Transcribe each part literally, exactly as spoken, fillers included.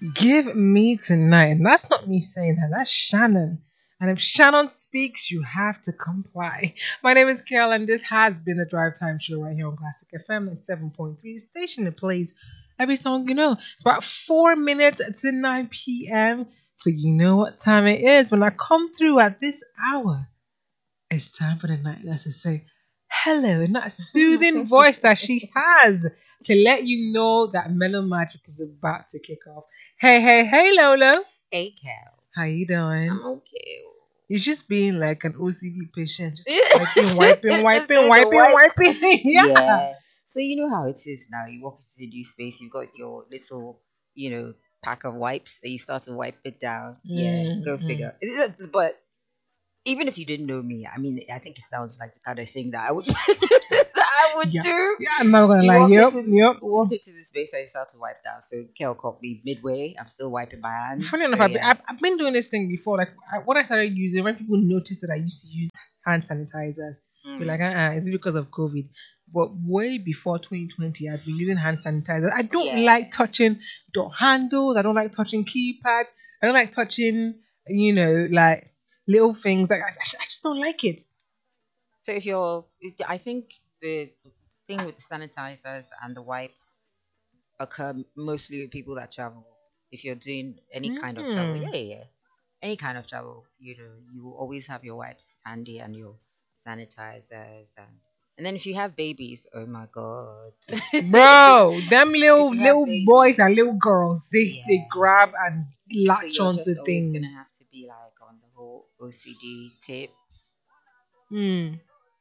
Give me tonight. And that's not me saying that. That's Shannon. And if Shannon speaks, you have to comply. My name is Kel, and this has been the Drive Time Show right here on Classic F M at seven point three station that plays every song you know. It's about four minutes to nine p m. So you know what time it is. When I come through at this hour, it's time for the night. Let's just say hello in that soothing voice that she has to let you know that Mellow Magic is about to kick off. Hey, hey, hey, Lolo. Hey, Cal. How you doing? I'm okay. It's just being like an O C D patient, just Yeah. wiping, wiping, Just wiping, doing the wiping, wipe. wiping. Yeah. Yeah. So you know how it is now. You walk into the new space, you've got your little, you know, pack of wipes, and you start to wipe it down. Yeah, Mm, go mm. figure. It is- But even if you didn't know me, I mean, I think it sounds like the kind of thing that I would that I would Yeah. do. Yeah, I'm not gonna You lie. walk Yep, into yep. walk into the space and you start to wipe down. So Kel caught me midway. I'm still wiping my hands. Funny enough, So I've been, yeah. I've, I've been doing this thing before. Like I, when I started using, when people noticed that I used to use hand sanitizers, be like, Mm. uh-uh, it's because of COVID. But way before twenty twenty, I've been using hand sanitizer. I don't Yeah. like touching door handles. I don't like touching keypads. I don't like touching, you know, like little things. Like I, I just I just don't like it. So if you're, if- I think the thing with the sanitizers and the wipes occur mostly with people that travel. If you're doing any kind of travel, Mm. yeah, yeah, yeah. Any kind of travel, you know, you will always have your wipes handy and your sanitizers and and then if you have babies, oh my god. Bro, them If little you have little boys and babies, little girls, they they yeah. grab and So latch you're onto just always gonna things. have to be like on the whole O C D tip Mm.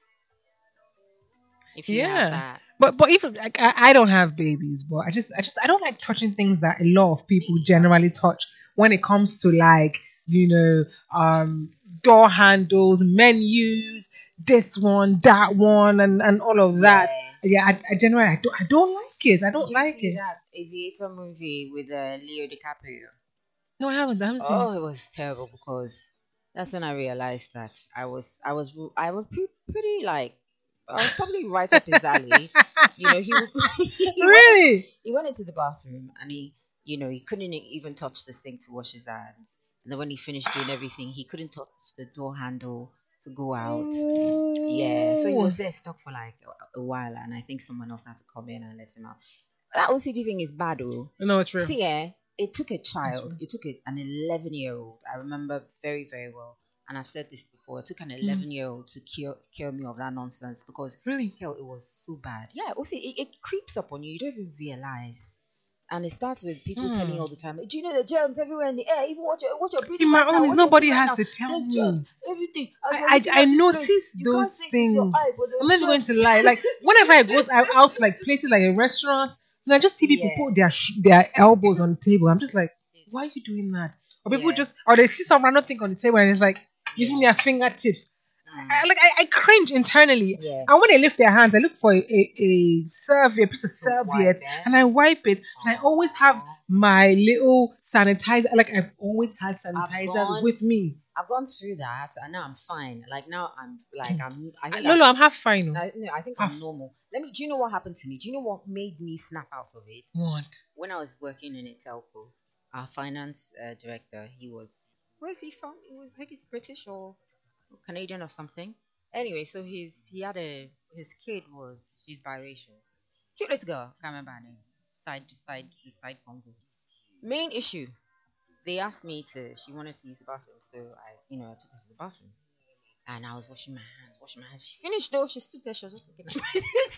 if you have Yeah, that. but but even like I, I don't have babies, but I just I just I don't like touching things that a lot of people generally touch when it comes to like you know um door handles, menus, this one, that one, and and all of that. Yeah. Yeah, I, I generally I don't I don't like it. I Did don't you like see it. that Aviator movie with uh, Leo DiCaprio? No, I haven't. I haven't seen it. Oh, it was terrible because that's when I realized that I was I was I was pre- pretty like I was probably right up his alley. You know, he would he went into Really? he went into the bathroom and he you know he couldn't e- even touch the sink to wash his hands. And then when he finished doing everything, he couldn't touch the door handle to go out. Yeah, so he Ooh. was there stuck for like a, a while, and I think someone else had to come in and let him out. That O C D thing is bad, though. No, it's real. See, yeah, it took a It's child, real. it took a, an eleven year old. I remember very, very well. And I've said this before. It took an Mm. eleven year old to cure, cure me of that nonsense because, Really? hell, it was so bad. Yeah, also, it, it creeps up on you. You don't even realize. And it starts with people telling you Hmm. all the time, do you know the germs everywhere in the air? Even what you're, what you're breathing In my right own, now, is what you're nobody seeing right has now, to tell there's germs, me. everything. As you're I, looking I I at this place, notice you can't those see it with your things. eye, but I'm there's not even going to germs. lie. Like whenever I go out, out to like places like a restaurant, and I just see people Yeah, put their sh- their elbows on the table. I'm just like, why are you doing that? Or people yeah, just, or they see some random thing on the table and it's like using yeah, their fingertips. mm, I, like I, I cringe internally. yeah. And when they lift their hands, I look for a, a, a serviette, a piece of To wipe serviette, it. and I wipe it. And I always have Aw. my little sanitizer. Like I've always had I've sanitizers gone with me. I've gone through that and now I'm fine. Like now I'm like I'm I Uh, think I'm Lolo, I'm half fine. Oh. I, no, I think I'm Half. normal. Let me do you know what happened to me? Do you know what made me snap out of it? What? When I was working in a telco, our finance uh, director, he was where is he from? He was I think he's British or Canadian or something. Anyway, so his he had a his kid was she's biracial. Cute little girl, can't remember her name. Side side side convo. Main issue they asked me to she wanted to use the bathroom so I you know I took her to the bathroom and I was washing my hands washing my hands she finished though she stood there she was just looking at me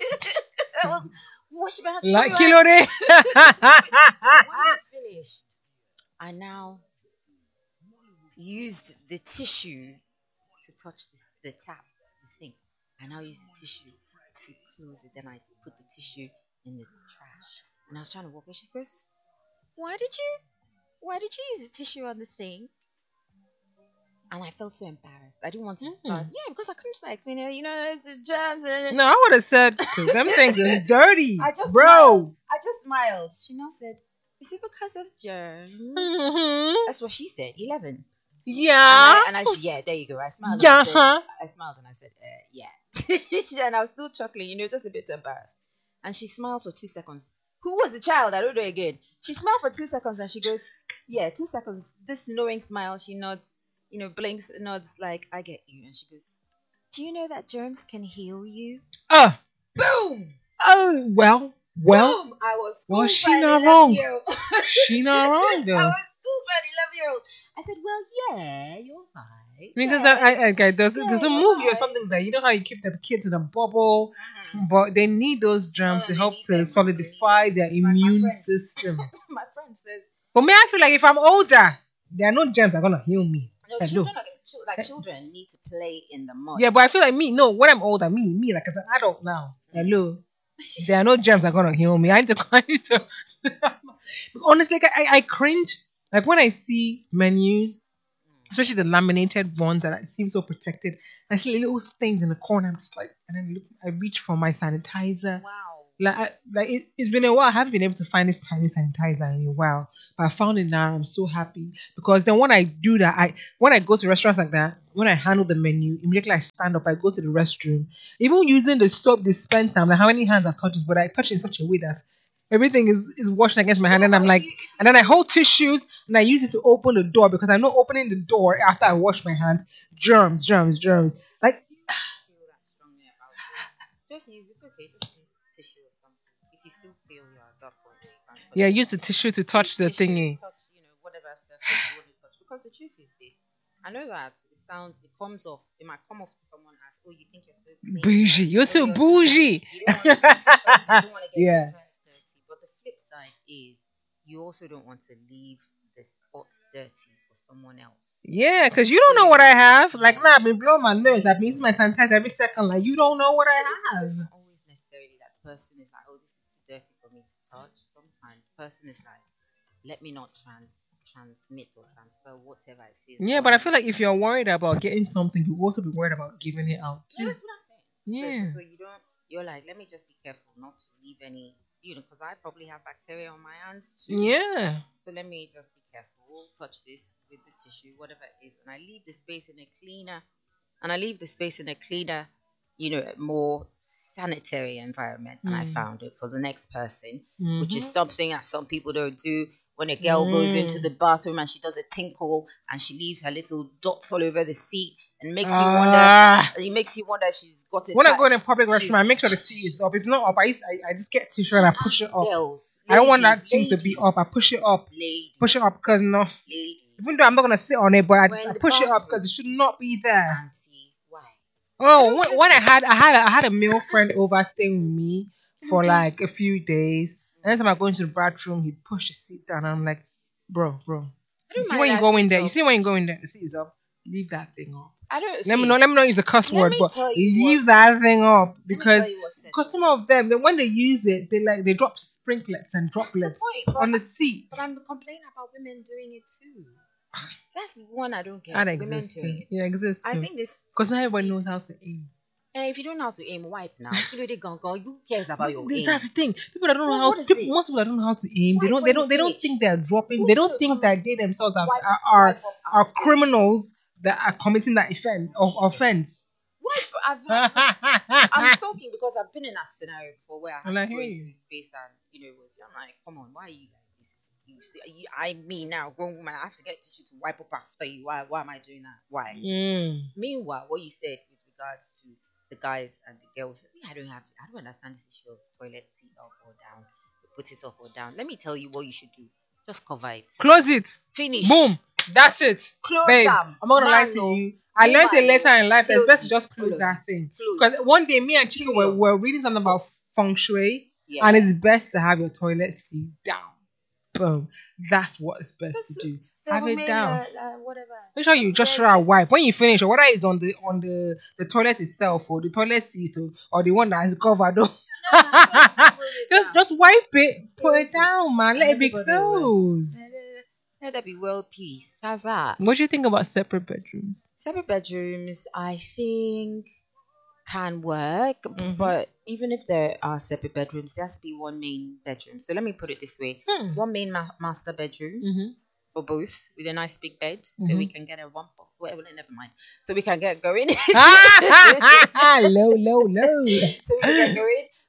I was washing my hands Like mommy, Kilore. when I finished I now used the tissue to touch the, the tap the sink I now used the tissue to close it then I put the tissue in the trash and I was trying to walk away she goes why did you why did you use the tissue on the sink and I felt so embarrassed. I didn't want to start. Mm. Yeah, because I couldn't just like, you know, you know, it's the germs. And No, I would have said, because them things is dirty, I just smiled. bro. I just smiled. She now said, "Is it because of germs?" Hmm. That's what she said. Eleven. And Yeah. I and I said, "Yeah, there you go." I smiled. And I said, Yeah. I smiled and I said, uh, "Yeah." She- and I was still chuckling, you know, just a bit embarrassed. And she smiled for two seconds. Who was the child? I don't know again. She smiled for two seconds and she goes, yeah, two seconds. This knowing smile. She nods, you know, blinks, nods like, I get you. And she goes, do you know that germs can heal you? Ah, Boom! oh, well, well, Boom! I was well, schooled she by an not eleven wrong. year old. She not wrong I though. was schooled by an eleven year old. I said, well, yeah, you're right. Because Yeah, I, I, okay, there's, yeah, there's a you're movie or right. something that you know how you keep the kids in a bubble, Mhm. but they need those No, germs to they help need to them. They need solidify them. their Like my immune friend. system. My friend says, But me, I feel like if I'm older, there are no germs that are gonna heal me. no, Hello. children are chil- like children need to play in the mud. Yeah, but I feel like me, no, when I'm older, me, me, like as an adult now, hello, there are no germs that are gonna heal me. I need to, I need to. Honestly, like, I, I cringe. Like when I see menus, especially the laminated ones that seem so protected, I see little stains in the corner. I'm just like, and then look, I reach for my sanitizer. Wow. Like, I, like it, it's been a while. I haven't been able to find this tiny sanitizer in a while, but I found it now. I'm so happy because then when I do that, I when I go to restaurants like that, when I handle the menu, immediately I stand up, I go to the restroom, even using the soap dispenser. I'm like, how many hands I've touched this, but I touch it in such a way that everything is is washed against my hand, and I'm like, and then I hold tissues and I use it to open the door because I know opening the door after I wash my hands, germs, germs, germs. Like, Feel that strongly about it. Just use it's okay. Just use tissue or something. If you still feel you're that way, you can touch yeah, it. use the tissue to touch the Tissue, thingy. touch, you know, whatever surface you want to touch. Because the truth is this. I know that it sounds, it comes off, it might come off to someone as, oh, you think you're so clean. Bougie, you're Oh, so you're so bougie. clean. You don't want to touch your hands, you don't want to get Yeah. your hands dirty. But the flip side is, you also don't want to leave the spot dirty for someone else. Yeah, because you don't know what I have. Like, nah, I've been blowing my nose. I've been using my sanitizer every second. Like, you don't know what I have. It's not always necessarily that the person is like, oh, this is too dirty for me to touch. Sometimes the person is like, let me not trans transmit or transfer whatever it is. Yeah, on but I me. feel like if you're worried about getting something, you also be worried about giving it out Yeah, too. that's what I'm saying. So, Yeah. so, so you don't, you're like, let me just be careful not to leave any, you know, because I probably have bacteria on my hands too. Yeah. So let me just be careful, touch this with the tissue, whatever it is, and I leave the space in a cleaner, and I leave the space in a cleaner, you know, more sanitary environment. And I Mm. found it for the next person, Mhm. which is something that some people don't do. When a girl goes into Mm. the bathroom and she does a tinkle and she leaves her little dots all over the seat and makes you wonder, Ah. it makes you wonder if she's got it. When I go in a public she's- restroom, I make sure the seat is up. If not up, I, used, I, I just get tissue and I push it up. Girls, I don't want that ladies, thing to be ladies, up. I push it up. ladies, Push it up because no. ladies. Even though I'm not gonna sit on it, but I just When I the push it up bathroom- because it should not be there. Auntie, why? Oh, when, when I had I had a, I had a male friend over staying with me for like a few days. And anytime I go into the bathroom, he'd push the seat down. I'm like, bro, bro. I You don't see mind when you that go in seat there, you up. see when you go in there, the seat is up. Leave that thing up. I don't Let me see. not let me not use a cuss Let word, me but tell you leave what- that thing up Let me because tell you what because sets some it. of them then when they use it, they like they drop sprinklets and That's the droplets point, but, on the seat. but I'm complaining about women doing it too. That's the one I don't get. That women exists too. doing it. Yeah, exists I too. think this Because not everyone knows how to aim. Eh, if you don't know how to aim, wipe now. Kilo de gong gong. Who cares about your aim? That's the thing. People that don't know What- how what is people, it? most people that don't know how to aim, they Wipe don't when they you don't they don't finish. think they're dropping. Who's They don't gonna think come that they themselves are Wipe- are are, wipe up are after. criminals that are committing that offense of offense. Wipe. I've, I'm I'm sulking because I've been in that scenario before where I had And I to go hear into you. this space and you know it was I'm like, come on, why are you like this? You, st- you, I me now, grown woman, I have to get tissue to wipe up after you. Why? Why am I doing that? Why? Mm. Meanwhile, what you said with regards to the guys and the girls, me, I don't have, I don't understand this issue of toilet seat up or down, put it up or down. Let me tell you what you should do. Just cover it. Close it. Finish. Boom. That's it. Close Babes, them. I'm not gonna lie Man, to no. you. I No, learned a man, lesson no. in life that it's Close best to it. just close Close. that thing. Close. Because one day me and Chico were, Period. were reading something about feng shui, Yeah. and it's best to have your toilet seat down. Boom. That's what it's best That's- to do. They Have will it make, down. uh, uh, whatever. Make sure you just Very try a wipe when you finish, or whether it's on the on the, the toilet itself or the toilet seat or, or the one that is covered. Don't- No, no, just close it just down. just wipe it, put Close it it. down, man. Let it be Everybody will closed. Let, let- let there be world peace. How's that? What do you think about separate bedrooms? Separate bedrooms, I think, can work, Mhm. but even if there are separate bedrooms, there has to be one main bedroom. So let me put it this way: Hmm. one main ma- master bedroom Mm-hmm. for both, with a nice big bed, so Mhm. we can get a one. Whatever, never mind. So we can get going. low, low, low. So we can get going.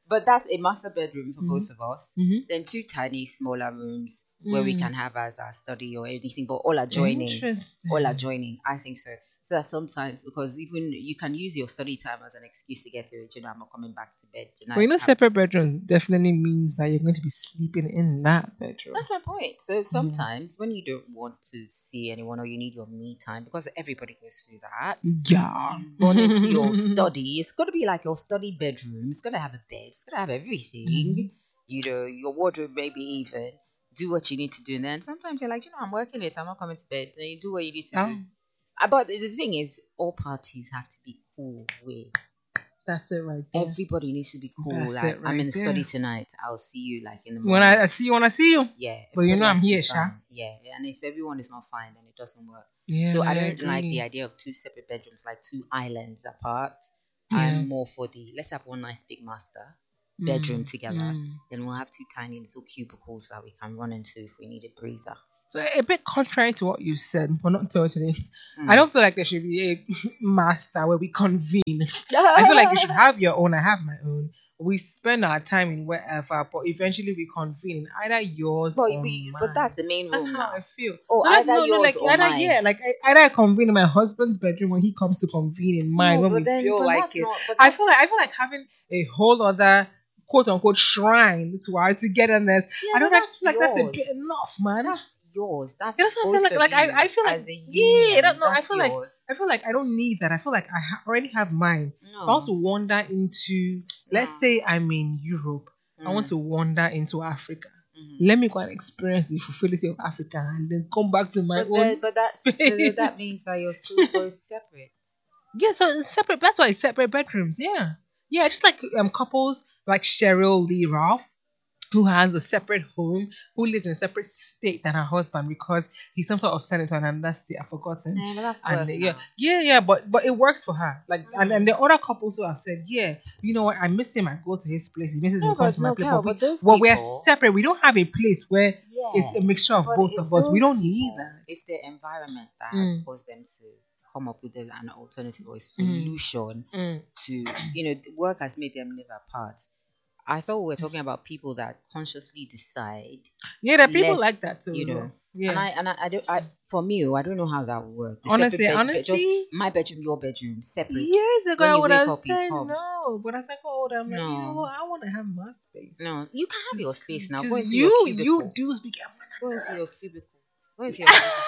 But that's a master bedroom for Mhm. both of us. Mhm. Then two tiny, smaller rooms where we Mm. can have as our study or anything, but all adjoining. All Interesting. adjoining. I think so. So that sometimes, because even you can use your study time as an excuse to get to it. You know, I'm not coming back to bed But you tonight. know, I'm separate bedroom definitely means that you're going to be sleeping in that bedroom. That's my point. So Yeah. sometimes when you don't want to see anyone or you need your me time, because everybody goes through that, Yeah. you run into your study. It's got to be like your study bedroom. It's got to have a bed. It's got to have everything. Mhm. You know, your wardrobe maybe even. Do what you need to do. And then sometimes you're like, you know, I'm working late. I'm not coming to bed. Then you do what you need to do. Oh, Uh, But the thing is, all parties have to be cool with. that's it right there. Everybody needs to be cool. That's Like, it I'm in right the there. study tonight. I'll see you like in the When morning. I, I see you, when I see you. Yeah, But you know everybody I'm has to be here, Sha. fine. Yeah, and if everyone is not fine, then it doesn't work. Yeah, So I I don't like the agree. idea of two separate bedrooms, like two islands apart. Yeah. I'm more for the let's have one nice big master bedroom Mm, together. mm. Then we'll have two tiny little cubicles that we can run into if we need a breather. So a bit contrary to what you said, but not totally. Mm. I don't feel like there should be a master where we convene. I feel like you should have your own. I have my own. We spend our time in wherever, but eventually we convene in either yours But or we, mine. but that's the main That's room how now. I feel. Oh, No, like, either no, no, yours like or either mine. yeah, like I, either I convene in my husband's bedroom when he comes to convene in mine No, when but we then, feel but like that's it. not. But I that's, feel like I feel like having a whole other quote unquote shrine to our togetherness. yeah, I don't but I just feel like that's a yours. bit enough, man. That's yours. That's You know what I'm saying? both Like, of like you I, I feel like as a yeah, union. I don't know. I That's feel like yours. I feel like I don't need that. I feel like I ha- already have mine. If I want to No, wander into, let's no. say I'm in Europe, I want Mm, to wander into Africa. mhm. Let me go and experience the futility of Africa and then come back to my But own then, but that's space. but that means that you're still both separate. Yeah, so it's separate. That's why it's separate bedrooms. Yeah, yeah, just like um couples like Cheryl Lee Ralph, who has a separate home, who lives in a separate state than her husband because he's some sort of senator and another state. I've forgotten. Nah, but that's And work yeah, now. yeah, yeah, but but it works for her. Like, and, Mm. and the other couples who have said, yeah, you know what, I miss him. I go to his place. He misses No, me, comes but to my no, place. Cal, But we, but those well, we are people, separate. We don't have a place where it's yeah. a mixture of But both it, of us. We those don't need people, that. it's the environment that has Mm, caused them to come up with an alternative or a mm, solution mm. to, you know, work has made them live apart. I thought we were talking about people that consciously decide Yeah, there are people less, like that too you as know. well. And Yeah. I and I, I don't I for me, oh, I don't know how that would work. The Honestly, separate bed, bed, just honestly, my bedroom, your bedroom, separate. years ago When I you would wake have up, you said come. no, but as I got older, I'm like, you know No, what? I want to have my space. no, you can have your space now. Go Just into your you, you cubicle. do speak Go into your American. cubicle. Go into your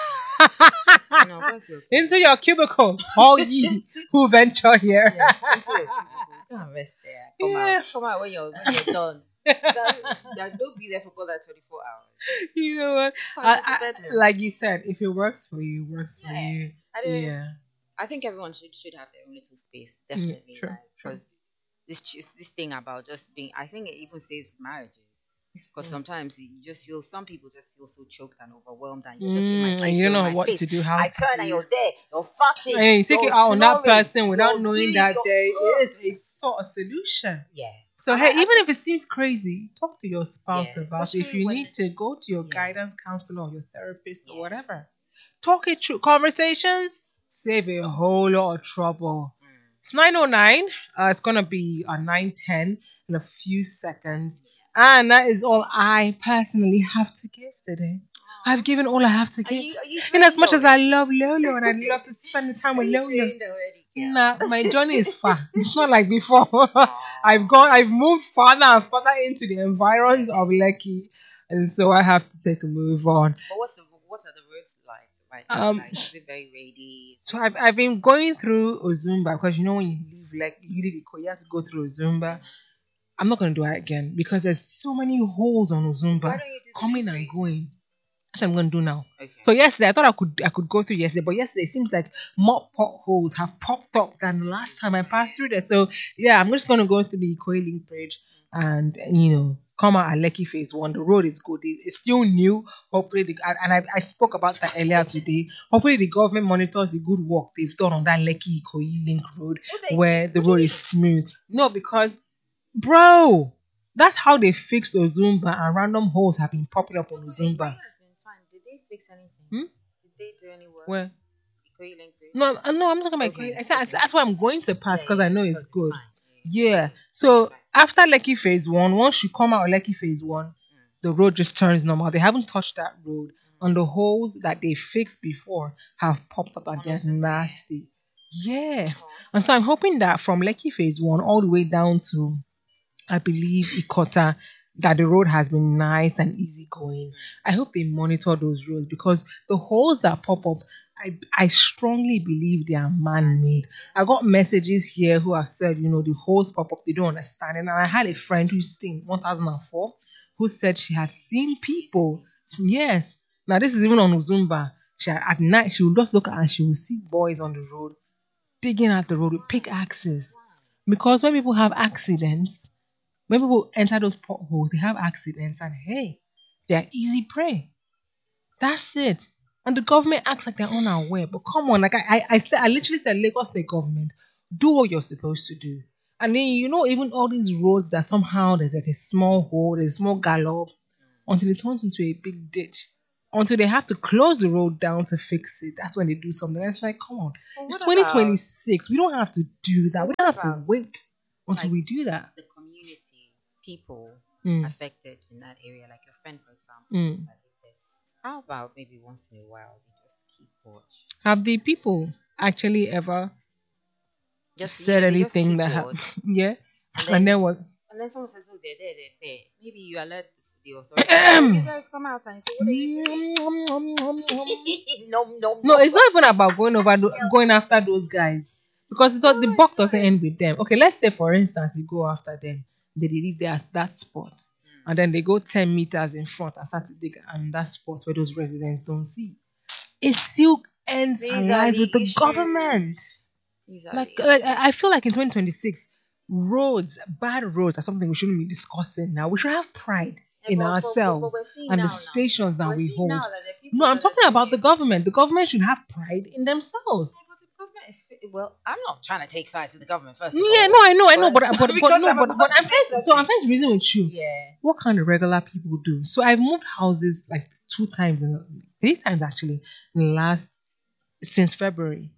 cubicle. No, go into your cubicle. Into your cubicle, all ye who venture here. Yes, into your cubicle. Go and rest there. Come Yeah. out. Come out when you're when you're done. That, that don't be there for more than twenty four hours. You know what? Come I, into the I, bedroom. like you said, if it works for you, it works for Yeah. you. I don't. Yeah. I think everyone should should have their own little space. Mm, Definitely, true, true. because this ch- this thing about just being. I think it even saves marriages. Because Mm. sometimes you just feel, some people just feel so choked and overwhelmed, and you're just in my Mm, and face, you you're don't in know my what face. to do, how I to turn and do. you're there, you're farting, And you take you're it out on that snoring, person without you're knowing doing, that you're, there ugh. is a sort of solution. Yeah. So And hey, I- I even think- if it seems crazy, talk to your spouse Yeah, about it. If especially you when- need to, go to your Yeah. guidance counselor or your therapist Yeah. or whatever. Talk it through. Conversations save a whole lot of trouble. Mm. It's nine oh nine. Uh, it's gonna be uh, nine ten in a few seconds. And that is all I personally have to give today. I've given all I have to Are give. you, are you In as drained much as I already? love Lolo and I'd love to spend the time Are with you Lolo. drained already, girl? Nah, my journey is far. It's not like before. Aw. I've gone, I've moved farther and farther into the environs of Lekki, and so I have to take a move on. But what's the, what are the roads like right now? Um, Like, is it very rainy? So I've I've been going through Ozumba because you know when you leave like you leave Iko, you have to go through Ozumba. I'm not gonna do it again because there's so many holes on Why Ozumba don't you do the coming next and week? going. That's what I'm gonna do now. Okay. So yesterday I thought I could I could go through yesterday, but yesterday it seems like more potholes have popped up than the last time I passed through there. So yeah, I'm just gonna go through the Ikoyi Link Bridge and you know come out at Lekki Phase One. The road is good. It- It's still new. Hopefully, the, and I, I spoke about that earlier today. Hopefully, the government monitors the good work they've done on that Lekki Ikoyi Link Road What they- where the what do you road is smooth. No, because bro, that's how they fixed Ozumba and random holes have been popping up on Ikoyi Ozumba. has been fine. Did they fix anything? Hmm? Did they do any work? Where? Ikoyi Link Bridge? No, uh, no, I'm talking about Okay, Ikoyi. I said, okay. that's why I'm going to pass because I know it's good. fine. Yeah. So After Lekki phase one, once you come out of Lekki phase one, the road just turns normal. They haven't touched that road. And the holes that they fixed before have popped up and they're nasty. Yeah. And so I'm hoping that from Lekki phase one all the way down to, I believe, Ikota, that the road has been nice and easy going. I hope they monitor those roads because the holes that pop up, I, I strongly believe they are man made. I got messages here who have said, you know, the holes pop up, they don't understand. And I had a friend who's still in one thousand four who said she had seen people. Yes. Now, this is even on Uzumba. She, at night, she would just look at and she would see boys on the road digging at the road with pickaxes. Because when people have accidents, when people enter those potholes, they have accidents, and hey, they are easy prey. That's it. And the government acts like they're unaware. But come on, like I, I, I said, I literally said, Lagos State government, do what you're supposed to do. And then you know, even all these roads that somehow there's like a small hole, there's a small gallop, until it turns into a big ditch. Until they have to close the road down to fix it. That's when they do something. It's like, come on, But it's what about twenty twenty-six. We don't have to do that. We what don't have to about wait until like we do that. the community, people Mm, affected in that area, like your friend, for example, mm. that live there? How about maybe once in a while we just keep watch? Have the people actually ever Just you said know, they just anything keep that watch, have yeah? and And then then what? and then someone says, "Oh, they're there, they're there." Maybe you alert the authorities. Oh, you guys come out and say, "What are you doing?" No, no, No, no. it's not even about going over tho- going after those guys because it does, the No, buck it's doesn't not. end with them. Okay, let's say for instance they go after them, they leave their that spot, and then they go ten meters in front and start to dig and that spot where those residents don't see. It still ends and These are lies with the the government. issues. These are the Like, like issues. I I feel like in twenty twenty-six, roads, bad roads are something we shouldn't be discussing now. We should have pride Eh, in but, but, but, but ourselves we're seeing and now, the now. stations that We're we seeing now hold. that the No, people I'm that are talking about the taking. government. The government should have pride in themselves. Yeah, but the government is fi- well. I'm not trying to take sides with the government, first of Yeah, no, all, I know, I know, but but but but because no, I'm but but about to I'm say trying to, so I'm something. trying to reason with you. Yeah. What can the regular people do? So I've moved houses like two times, in three times actually, in the last since February.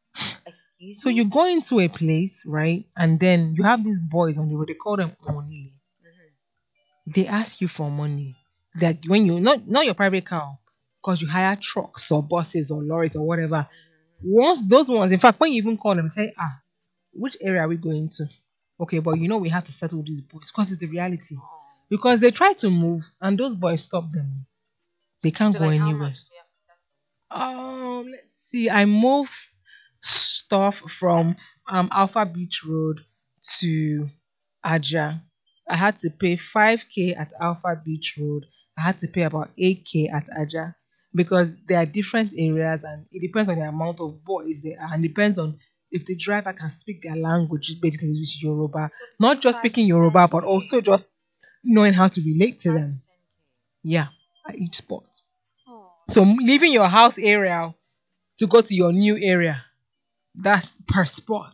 Excuse So me. you go into a place, right, and then you have these boys on the road. They call them oni. Mhm. They ask you for money. Like when you not not your private car, because you hire trucks or buses or lorries or whatever. Once those ones, in fact, when you even call them, say, ah, which area are we going to? Okay, but you know we have to settle these boys because it's the reality. Oh. Because they try to move and those boys stop them. They can't So go like, how anywhere. much do you have to settle? Um, let's see. I move stuff from um Alpha Beach Road to Aja. I had to pay five k at Alpha Beach Road. I had to pay about eight k at Aja because there are different areas and it depends on the amount of boys there are and depends on if the driver can speak their language, basically which is Yoruba. So Not between just five speaking to Yoruba, ten but k, also just knowing how to relate to five to them. ten Yeah, at each spot. k. Oh. So leaving your house area to go to your new area, that's per spot.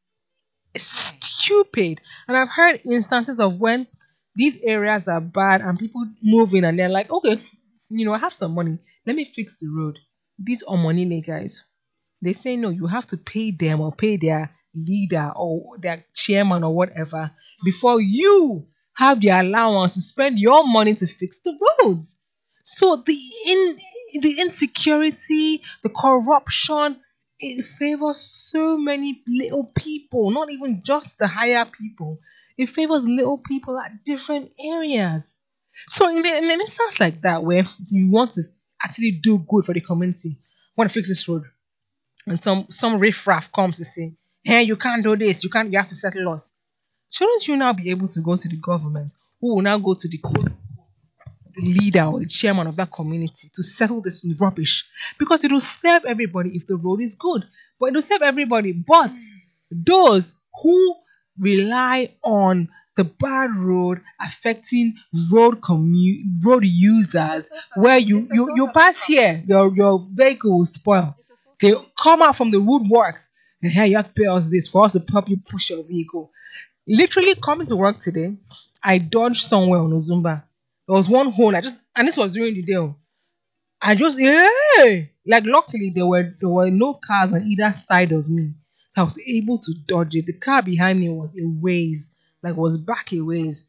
It's Right. stupid. And I've heard instances of when these areas are bad and people move in and they're like, okay, you know, I have some money. Let me fix the road. These Omonile guys, they say no, you have to pay them or pay their leader or their chairman or whatever before you have the allowance to spend your money to fix the roads. So the in the insecurity, the corruption, it favors so many little people, not even just the higher people. It favors little people at different areas. So in, in an instance like that, where you want to actually do good for the community, want to fix this road, and some some riffraff comes to say, "Hey, you can't do this. You can't. You have to settle us." Shouldn't you now be able to go to the government, who will now go to the quote the leader or the chairman of that community to settle this rubbish? Because it will serve everybody if the road is good, but it will serve everybody. But those who rely on the bad road affecting road commu- road users, It's a source of where you it's a you, source you of pass income. here, your your vehicle will spoil. It's a source They of income. come out from the woodworks and hey, you have to pay us this for us to help you push your vehicle. Literally coming to work today, I dodged somewhere on Ozumba. There was one hole. I just and this was during the day. Oh. I just yeah, like luckily there were there were no cars on either side of me, so I was able to dodge it. The car behind me was a ways. like was back a ways.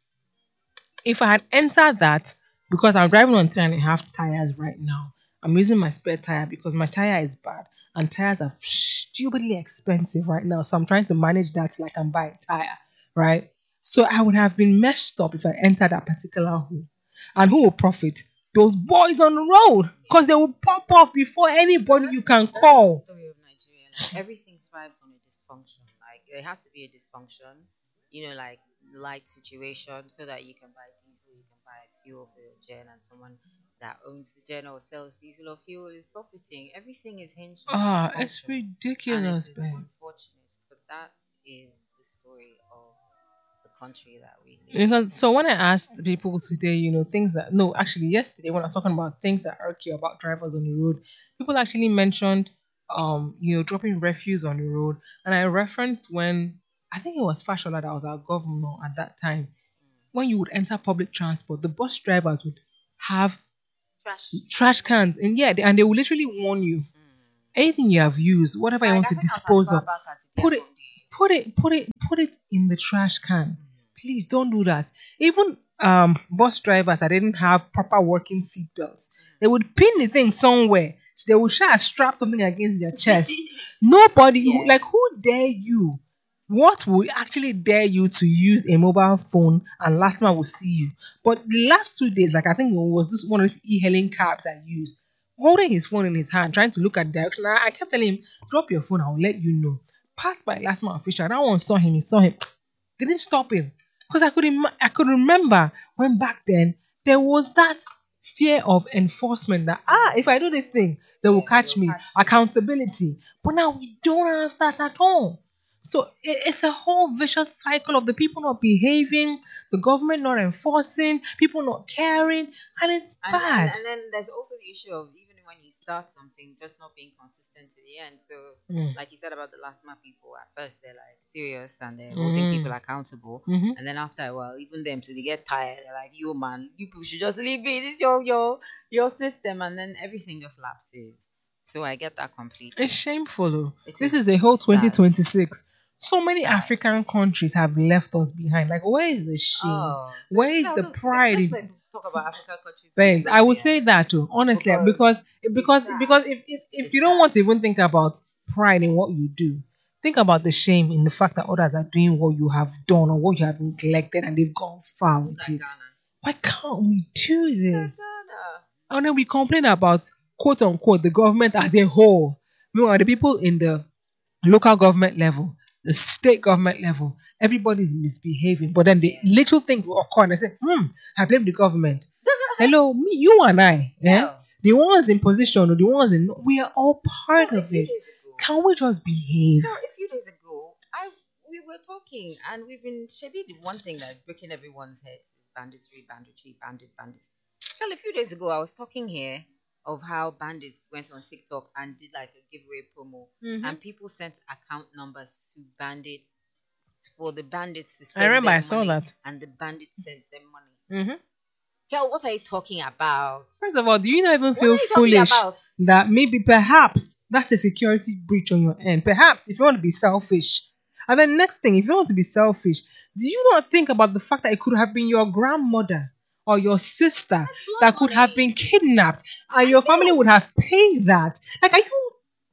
If I had entered that, because I'm driving on three and a half tires right now, I'm using my spare tire because my tire is bad and tires are stupidly expensive right now. So I'm trying to manage that till I can buy a tire, right? So I would have been messed up if I entered that particular hole. And who will profit? Those boys on the road because they will pop off before anybody you can That's the call. story of Nigeria. Like everything thrives on a dysfunction. Like there has to be a dysfunction, you know, like light situation, so that you can buy diesel, you can buy fuel for your gen, and someone that owns the gen or sells diesel or fuel is profiting. Everything is hinged on Ah, it's dysfunction, and it ridiculous, is babe. unfortunate, but that is the story of the country that we live in. Because so when I asked people today, you know, things that no, actually yesterday when I was talking about things that irk you about drivers on the road, people actually mentioned um, you know, dropping refuse on the road. And I referenced when I think it was Fashola that was our governor at that time. When you would enter public transport, the bus drivers would have Trash trash cans. cans and yeah, they, and they will literally warn you. Mm. Anything you have used, whatever you Like want I to think I was as dispose far of, back as the put it Diamond. put it put it put it in the trash can. Please don't do that. Even um bus drivers that didn't have proper working seat belts, they would pin the thing somewhere. So they would try to strap something against their chest. Nobody who Yeah. like who dare you? What will actually dare you to use a mobile phone and last man will see you? But the last two days, like I think it was this one of the e-hailing cabs I used, holding his phone in his hand, trying to look at the direction. I I kept telling him, drop your phone, I'll let you know. Passed by last man official. That one saw him, he saw him. Didn't stop him. Because I could im- I could remember when back then there was that fear of enforcement that ah if I do this thing they will Yeah, catch they'll me, catch you. accountability. But now we don't have that at all. So it- it's a whole vicious cycle of the people not behaving, the government not enforcing, people not caring, and it's And, and bad. and then there's also the issue of even when you start something, just not being consistent to the end. So, Mm. like you said about the last map people, at first they're like serious and they're holding people Mm. accountable, Mhm. and then after a while, even them too, they get tired. They're like, "You man, you people should just leave me. This is your your your system," and then everything just lapses. So I get that completely. It's shameful. Oh. It This is is the whole it's sad. twenty twenty-six. So many Sad. African countries have left us behind. Like, where is the shame? Oh, Where is no, the don't, pride let's in not even talk about African countries babes? leaving I us would say behind, that too, honestly, because because because sad. because if, if, if It's you don't sad. want to even think about pride in what you do, think about the shame in the fact that others are doing what you have done or what you have neglected and they've gone far with Like it. Ghana. Why can't we do Like this? Ghana. And then we complain about quote unquote the government as a whole. Meanwhile, the people in the local government level, the state government level, everybody's misbehaving. But then the little thing will occur and they say, hmm, I blame the government. Hello, me, you and I, eh? No. The ones in position or the ones in, we are all part No, a of few it. days ago. Can we just behave? No, a few days ago, I we were talking and we've been Shebi the one thing that's breaking everyone's heads is banditry, banditry, bandit, bandit. Well, a few days ago, I was talking here of how bandits went on TikTok and did like a giveaway promo, Mhm. and people sent account numbers to bandits for the bandits to I send remember them I saw money, that. and the bandits sent them money. Mhm. Girl, what are you talking about? First of all, do you not even What are feel you talking foolish about? that maybe perhaps that's a security breach on your end? Perhaps if you want to be selfish. And then next thing, if you want to be selfish, do you not think about the fact that it could have been your grandmother or your sister That's blood that could have money. been kidnapped and your family would have paid that? Like, are you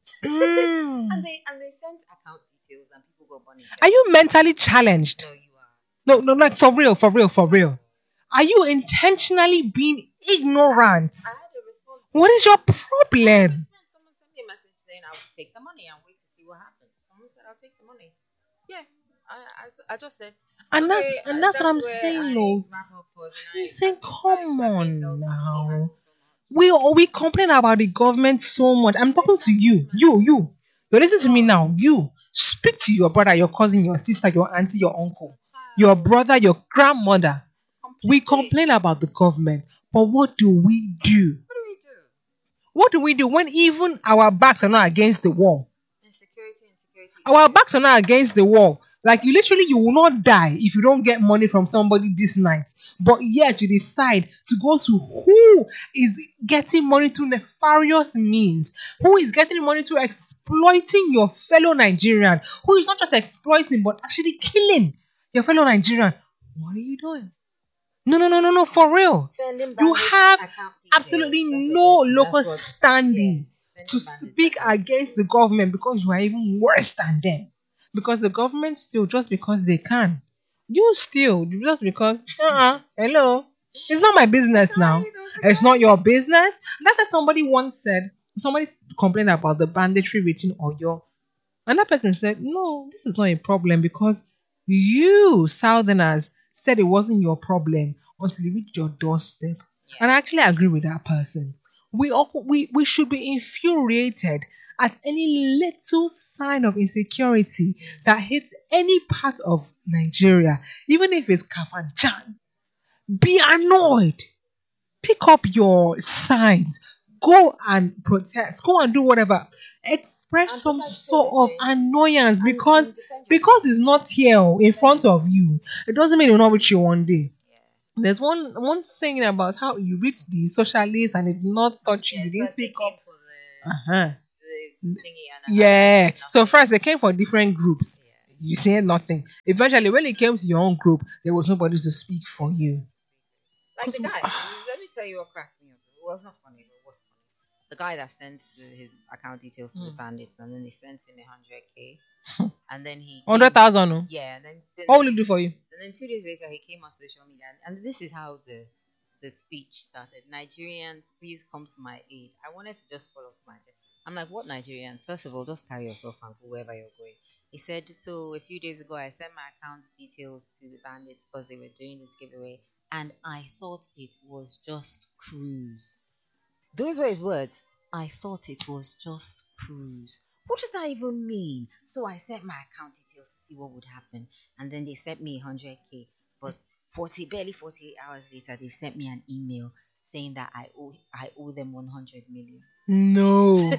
Mm. And they and they sent account details and people got money. are you mentally challenged? No, you are. No, no, like for real, for real, for real. Are you intentionally being ignorant? I had a response. What is your I had a problem? response. Someone sent me a message saying I would take the money and wait to see what happens. Someone said I'll take the money. Yeah, I I, I just said. And that's Okay, and uh, that's what I'm where saying, I Rose. wrap up for the I'm night. saying, I think come my, my on brain cells can only now. handle so much. We we complain about the government so much. I'm talking to you, you, you. You listen to me now. You speak to your brother, your cousin, your sister, your auntie, your uncle, your brother, your grandmother. We Completely. complain about the government, but what do we do? What do we do? What do we do when even our backs are not against the wall? Insecurity, insecurity. Our backs are not against the wall. Like you literally, you will not die if you don't get money from somebody this night. But yet you decide to go to who is getting money through nefarious means, who is getting money through exploiting your fellow Nigerian, who is not just exploiting but actually killing, Your fellow Nigerian, what are you doing? No, no, no, no, no, for real. Sending You bandits have account details. absolutely That's what no this is. local That's what, yeah. standing to Sending bandits speak account against the details. government because you are even worse than them. Because the government still, just because they can, you still, just because, uh-uh, hello, it's not my business now. Sorry, those It's not your guys. business. That's what somebody once said. Somebody complained about the banditry within Oyo. And that person said, no, this is not a problem because you, Southerners, said it wasn't your problem until it reached your doorstep. Yeah. And I actually agree with that person. We, all, we, we should be infuriated at any little sign of insecurity that hits any part of Nigeria, even if it's Kafanjan. Be annoyed, pick up your signs, go and protest, go and do whatever, express And some protest, say, sort of listen, annoyance and, because and defend because yourself. it's not here in Defend front yourself. of you, it doesn't mean it will not reach you one day. Yeah. There's one one saying about how you reach the socialists and it did not touch you, Yeah, you didn't first they speak came up. for the Uh-huh. the thingy and, and, and Yeah. did So nothing. first they came for different groups. Yeah. You said nothing. Eventually, when it came to your own group, there was nobody to speak for you. Like Because the guy, let me tell you what cracked me up. It was not funny, but it was funny. The guy that sent the, his account details to the bandits, and then they sent him a hundred k, and then he came, hundred thousand. No? yeah, and then, then What will it do for you? and then two days later he came on social media, and, and this is how the the speech started. Nigerians, please come to my aid. I wanted to just follow up my. I'm like, what Nigerians? First of all, just carry yourself and go wherever you're going. He said, so a few days ago, I sent my account details to the bandits because they were doing this giveaway, and I thought it was just cruise. Those were his words. I thought it was just cruise. What does that even mean? So I sent my account details to see what would happen, and then they sent me one hundred k. But forty, barely forty-eight hours later, they sent me an email saying that I owe I owe them one hundred million. No.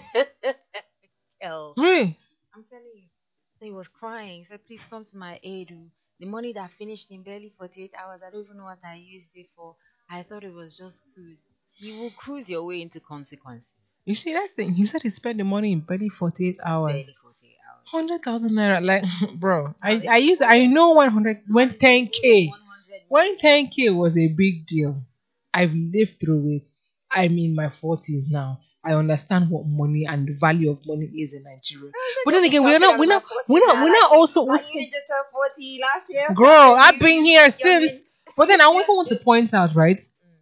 Hell, Really? I'm telling you. So he was crying. He said, please come to my aid. Oh. The money that finished in barely forty-eight hours, I don't even know what I used it for. I thought it was just cruise. You will cruise your way into consequences. You see, that's the thing. He said he spent the money in barely forty-eight hours. Barely forty-eight hours. Hundred thousand naira, like, bro. Now, I if I you used owe I them, know one hundred now when if you ten owe them k one hundred when million, ten k was a big deal. I've lived through it. I'm in my forties now. I understand what money and the value of money is in Nigeria. oh, But don't then be again, we're talking not of we're my not we're forties not now. we're Like not you, also we're, like you didn't just turn forty last year or girl. something. I've You, been here you're in. since. But then I also want to point out, right?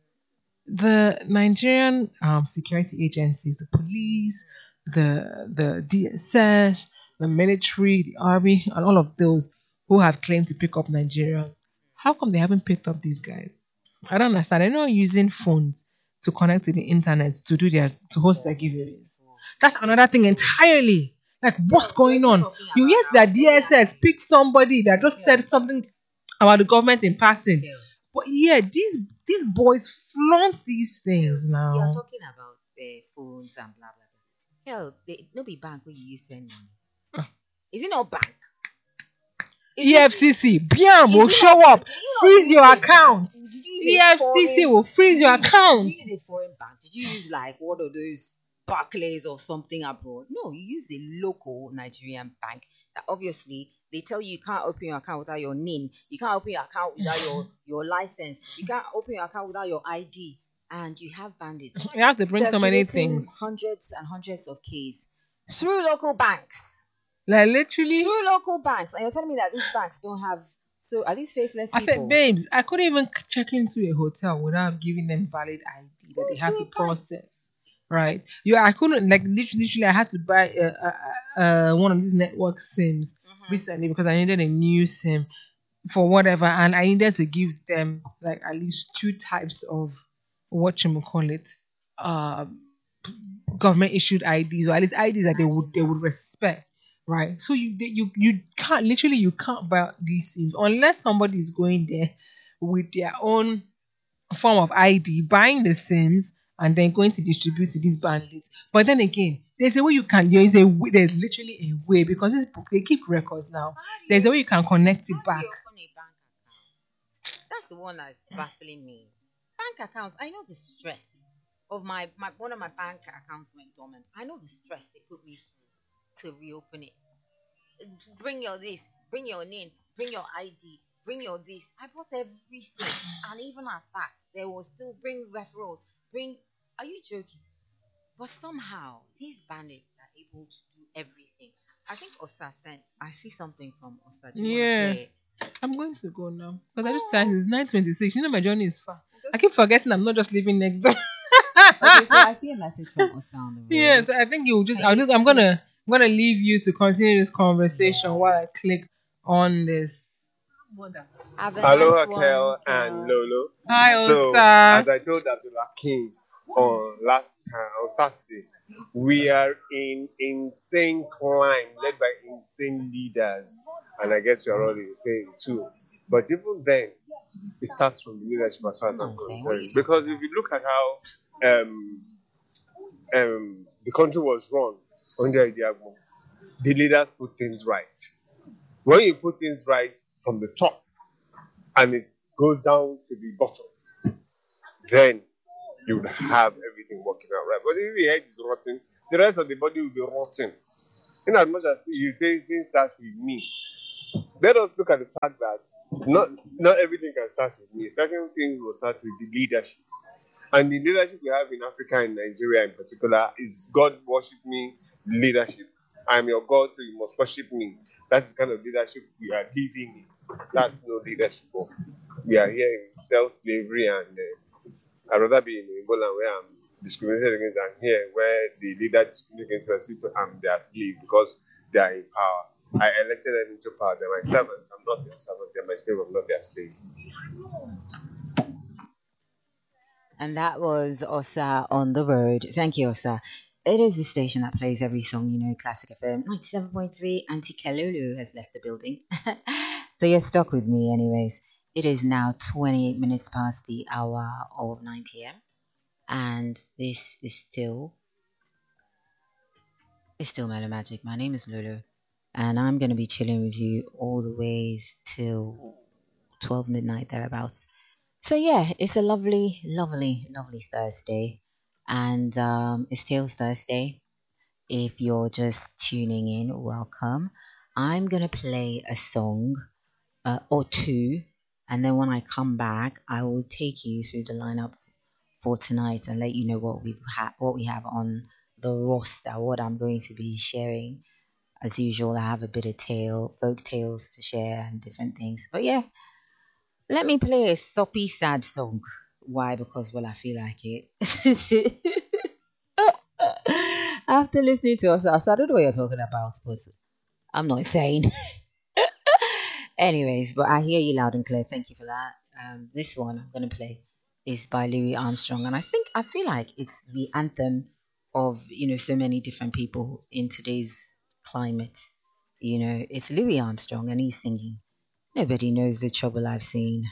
The Nigerian um, security agencies, the police, the the D S S, the military, the army, and all of those who have claimed to pick up Nigerians, how come they haven't picked up these guys? I don't understand. They're not using phones to connect to the internet to do their to host their Oh, this giveaways. before. That's another thing entirely. Like, what's Girl, we're going even on? talking You about yes, now. that Maybe I D S S picked somebody that just Yeah. said something about the government in passing. Yeah. But yeah, these these boys flaunt these things Girl, you're now. talking about uh, phones and blah blah blah. Girl, they no be bank where you use send money. Is it not bank? Is it? E F C C, BAM Is will it show not? up, Did you not freeze use your a bank? account. Did you use a E F C C foreign? will freeze Did your you, account. did you use a foreign bank? Did you use like one of those Barclays or something abroad? No, you use the local Nigerian bank. That obviously they tell you you can't open your account without your N I N. You can't open your account without your your license. You can't open your account without your I D. And you have bandits You have to bring so many circulating things. hundreds and hundreds of Ks through local banks. Like literally, Through local banks. And you're telling me that these banks don't have, so are these faceless I people? said, babes, I couldn't even check into a hotel without giving them valid I D that Go they had to to a bank. process. Right? Yeah, I couldn't like literally, literally I had to buy uh, uh, uh, one of these network sims Mhm. recently because I needed a new sim for whatever, and I needed to give them like at least two types of what you call it, um, government issued I Ds or at least I Ds that they would they would respect, right? So you they- you you can't literally you can't buy these things unless somebody is going there with their own form of I D, buying the sims and then going to distribute to these bandits. But then again, there's a way you can. There is a way, there's literally a way because this book they keep records now. How do There's a you, way you can connect it how do back. you open a bank account? That's the one that's baffling me. Bank accounts, I know the stress of my, my one of my bank accounts went dormant. I know the stress they put me through to reopen it. Bring your this, bring your name, bring your I D. bring your this. I brought everything, and even at that, they will still bring referrals. Bring. Are you joking? But somehow these bandits are able to do everything. I think Osa sent. I see something from Osa. Do you want to Yeah. play it? I'm going to go now because I just said it's nine twenty-six. You know my journey is far. I Just keep forgetting I'm not just living next door. okay. So I see a message from Osa on the road. Yes, I think you just. Can I'll you just I'm click? gonna I'm gonna leave you to continue this conversation while I click on this. Have a nice Aloha, one, Kel and Kel. Lolo. Hi, So, Osa. as I told Abdullah King on last uh, on Saturday, we are in insane climb led by insane leaders, and I guess we are all insane too. But even then, it starts from the leadership as far as I'm I'm not saying what you concerned. talking Because if about. you look at how um, um, the country was run under Idiagbo, the leaders put things right. When you put things right from the top and it goes down to the bottom, then you would have everything working out right. But if the head is rotten, the rest of the body will be rotten. In as much as you say things start with me, let us look at the fact that not not everything can start with me. Certain things will start with the leadership. And the leadership we have in Africa and Nigeria in particular is God worship me leadership. I'm your God, so you must worship me. That's the kind of leadership we are living in. That's no leadership. We are here in self slavery, and uh, I'd rather be in Angola where I'm discriminated against than here where the leader discriminates against people and they are slave because they are in power. I elected them into power. They're my servants. I'm not their servant. They're my slave. I'm not their slave. And that was Osa on the road. Thank you, Osa. It is the station that plays every song, you know, Classic F M ninety-seven point three. Auntie Kalulu has left the building. So you're stuck with me, anyways. It is now twenty-eight minutes past the hour of nine p m. And this is still, it's still Mellow Magic. My name is Lulu. And I'm going to be chilling with you all the ways till twelve midnight, thereabouts. So yeah, it's a lovely, lovely, lovely Thursday, and um, it's Tails Thursday. If you're just tuning in, welcome. I'm gonna play a song uh, or two, and then when I come back, I will take you through the lineup for tonight and let you know what we have, what we have on the roster, what I'm going to be sharing. As usual, I have a bit of tale, folk tales to share and different things. But yeah, let me play a soppy sad song. Why? Because well, I feel like it. After listening to us, I don't know what you're talking about, but I'm not saying. Anyways, but I hear you loud and clear. Thank you for that. Um, this one I'm gonna play is by Louis Armstrong, and I think I feel like it's the anthem of you know so many different people in today's climate. You know, it's Louis Armstrong, and he's singing. Nobody knows the trouble I've seen.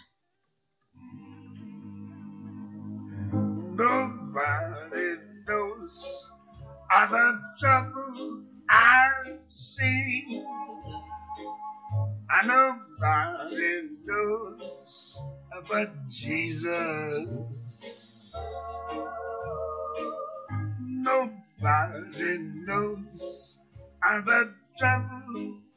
Nobody knows of the trouble I've seen. And nobody knows but Jesus. Nobody knows of the trouble